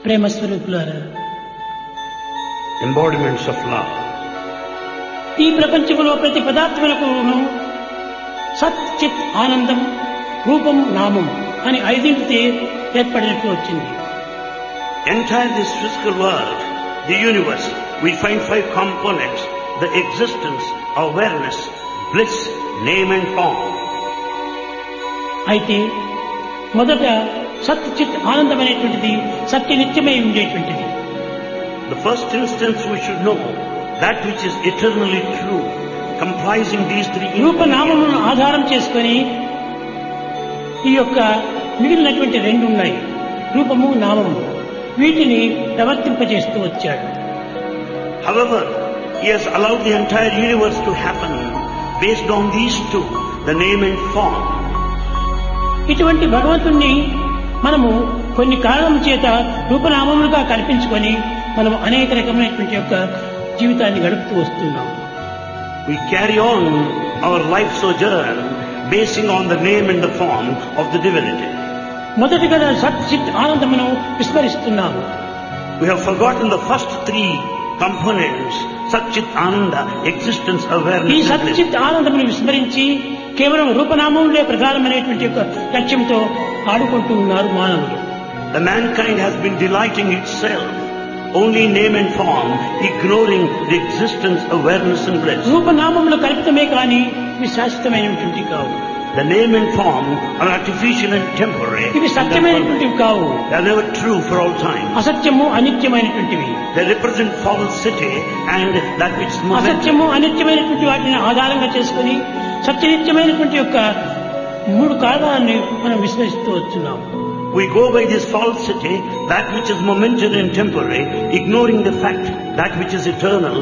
ప్రేమ స్వరూపులారా, embodiments of love. ఈ ప్రపంచంలో ప్రతి పదార్థమునకును సత్ చిత్ ఆనందం రూపం నామం అని ఐదింటితే ఏర్పడినట్లు వచ్చింది. Entire this physical world, the universe, we find 5 components: the existence, awareness, bliss, name and form. అయితే మొదట సత్ చిత్ ఆనందం అనేటువంటిది సత్య నిత్యమై ఉండేటువంటిది. The first instance we should know that which is eternally true, comprising these 3 రూపనామములను ఆధారం చేసుకొని ఈ యొక్క మిగిలినటువంటి 2 ఉన్నాయి, రూపము నామము. వీటిని ప్రవర్తింపజేస్తూ వచ్చాడు. However, he has allowed the entire universe to happen based on these 2, the name and form. ఇటువంటి భగవంతుణ్ణి మనము కొన్ని కారణం చేత రూపనామములుగా కల్పించుకొని మనం అనేక రకమైనటువంటి యొక్క జీవితాన్ని గడుపుతూ వస్తున్నాం. We carry on our life sojourn basing on the name and the form of the divinity. మొదటిగా సత్ చిత్ ఆనందమును విస్మరిస్తున్నాము. We have forgotten the first 3 components: Sat Chit Ananda, existence, ఈ awareness సత్ and bliss. చిత్ ఆనందమును విస్మరించి కేవలం రూపనామములే ప్రధానమైనటువంటి యొక్క లక్ష్యంతో ఆడుకుంటూ ఉన్నారు మానవులు. The mankind has been delighting itself only in name and form, ignoring the existence, awareness and bliss. రూపనామములు కల్పితమే కానీ ఇవి శాశ్వతమైనటువంటి కావు. The name and form are artificial and temporary. ఇవి సత్యమైనటువంటివి కావు. They are never true for all time. అసత్యము అనిత్యమైనటువంటివి. They represent falsity and that which is momentary. అసత్యము అనిత్యమైనటువంటి వాటిని ఆధారంగా చేసుకుని సత్యనిత్యమైనటువంటి యొక్క 3 కారణాలను మనం విశ్వసిస్తూ వచ్చున్నాం. We go by this falsity, that which is momentary and temporary, ignoring the fact that which is eternal